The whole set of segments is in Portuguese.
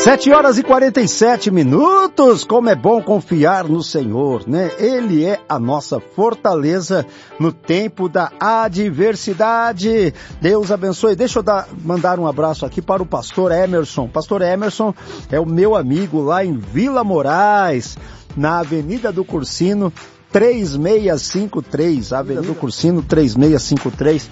7h47, como é bom confiar no Senhor, né? Ele é a nossa fortaleza no tempo da adversidade. Deus abençoe. Deixa eu mandar um abraço aqui para o pastor Emerson. Pastor Emerson é o meu amigo lá em Vila Moraes, na Avenida do Cursino, 3653. Avenida do Cursino, 3653.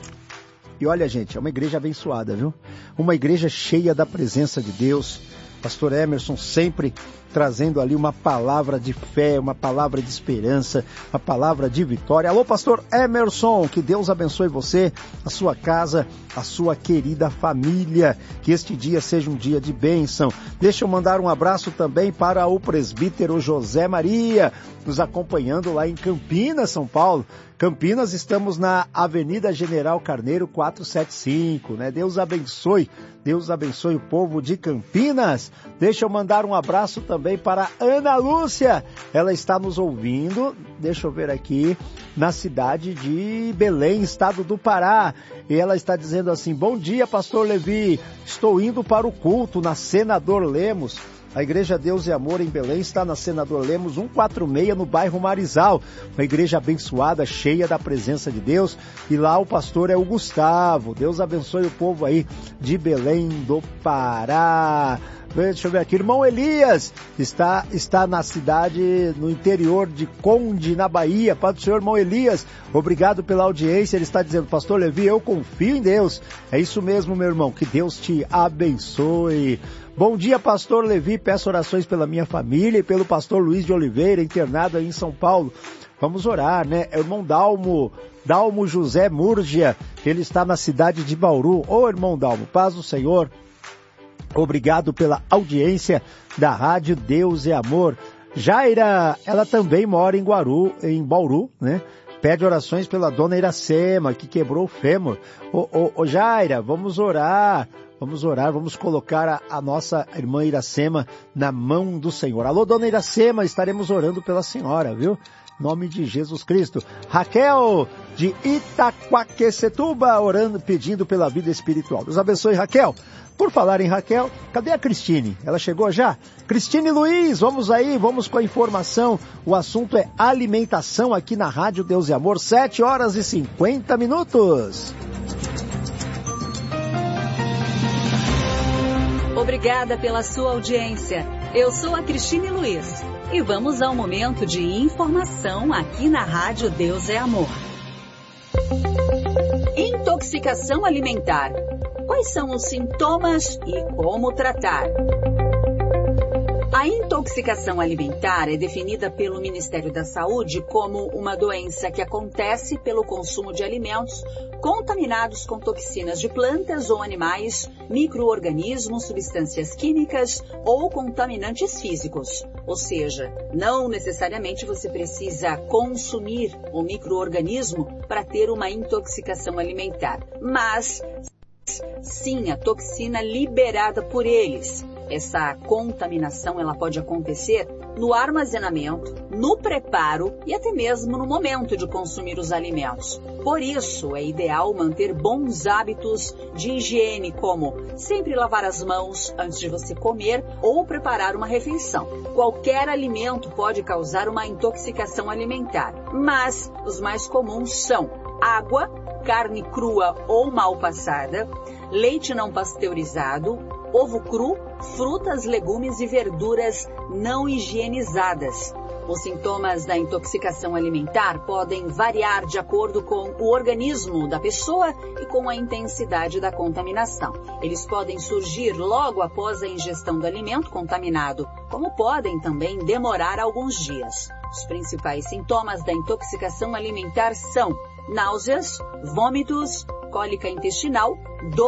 E olha, gente, é uma igreja abençoada, viu? Uma igreja cheia da presença de Deus. Pastor Emerson sempre trazendo ali uma palavra de fé, uma palavra de esperança, uma palavra de vitória. Alô, pastor Emerson, que Deus abençoe você, a sua casa, a sua querida família. Que este dia seja um dia de bênção. Deixa eu mandar um abraço também para o presbítero José Maria, nos acompanhando lá em Campinas, São Paulo. Campinas, estamos na Avenida General Carneiro 475, né? Deus abençoe o povo de Campinas. Deixa eu mandar um abraço também para Ana Lúcia, ela está nos ouvindo, deixa eu ver aqui, na cidade de Belém, estado do Pará, e ela está dizendo assim: bom dia, pastor Levi, estou indo para o culto na Senador Lemos. A Igreja Deus e Amor em Belém está na Senador Lemos 146, no bairro Marizal. Uma igreja abençoada, cheia da presença de Deus. E lá o pastor é o Gustavo. Deus abençoe o povo aí de Belém do Pará. Deixa eu ver aqui. Irmão Elias está na cidade, no interior de Conde, na Bahia. Pai do Senhor, irmão Elias, obrigado pela audiência. Ele está dizendo: pastor Levi, eu confio em Deus. É isso mesmo, meu irmão. Que Deus te abençoe. Bom dia, pastor Levi, peço orações pela minha família e pelo pastor Luiz de Oliveira, internado aí em São Paulo. Vamos orar, né? É o irmão Dalmo José Múrgia, ele está na cidade de Bauru. Ô, irmão Dalmo, paz do Senhor. Obrigado pela audiência da Rádio Deus e Amor. Jaira, ela também mora em Bauru, né? Pede orações pela dona Iracema, que quebrou o fêmur. Ô Jaira, vamos orar, vamos colocar a nossa irmã Iracema na mão do Senhor. Alô, dona Iracema, estaremos orando pela senhora, viu? Em nome de Jesus Cristo. Raquel, de Itaquaquecetuba, orando, pedindo pela vida espiritual. Deus abençoe, Raquel. Por falar em Raquel, cadê a Cristine? Ela chegou já? Cristine Luiz, vamos com a informação. O assunto é alimentação aqui na Rádio Deus e Amor, 7h50. Obrigada pela sua audiência. Eu sou a Cristine Luiz e vamos ao momento de informação aqui na Rádio Deus é Amor. Intoxicação alimentar. Quais são os sintomas e como tratar? A intoxicação alimentar é definida pelo Ministério da Saúde como uma doença que acontece pelo consumo de alimentos contaminados com toxinas de plantas ou animais, micro-organismos, substâncias químicas ou contaminantes físicos. Ou seja, não necessariamente você precisa consumir um micro-organismo para ter uma intoxicação alimentar, mas sim a toxina liberada por eles. Essa contaminação ela pode acontecer no armazenamento, no preparo e até mesmo no momento de consumir os alimentos. Por isso, é ideal manter bons hábitos de higiene, como sempre lavar as mãos antes de você comer ou preparar uma refeição. Qualquer alimento pode causar uma intoxicação alimentar, mas os mais comuns são água, carne crua ou mal passada, leite não pasteurizado, ovo cru, frutas, legumes e verduras não higienizadas. Os sintomas da intoxicação alimentar podem variar de acordo com o organismo da pessoa e com a intensidade da contaminação. Eles podem surgir logo após a ingestão do alimento contaminado, como podem também demorar alguns dias. Os principais sintomas da intoxicação alimentar são náuseas, vômitos, cólica intestinal, dor